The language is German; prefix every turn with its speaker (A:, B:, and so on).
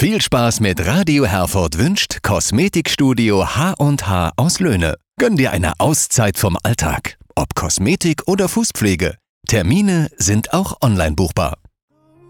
A: Viel Spaß mit Radio Herford wünscht Kosmetikstudio H&H aus Löhne. Gönn dir eine Auszeit vom Alltag. Ob Kosmetik oder Fußpflege. Termine sind auch online buchbar.